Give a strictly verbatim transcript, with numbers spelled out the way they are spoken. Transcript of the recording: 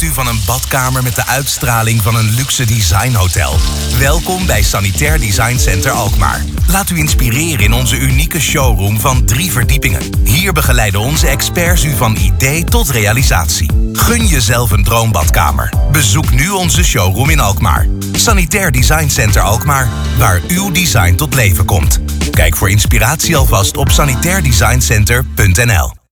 u van een badkamer met de uitstraling van een luxe designhotel? Welkom bij Sanitair Design Center Alkmaar. Laat u inspireren in onze unieke showroom van drie verdiepingen. Hier begeleiden onze experts u van idee tot realisatie. Gun jezelf een droombadkamer. Bezoek nu onze showroom in Alkmaar. Sanitair Design Center Alkmaar, waar uw design tot leven komt. Kijk voor inspiratie alvast op sanitair design center punt n l.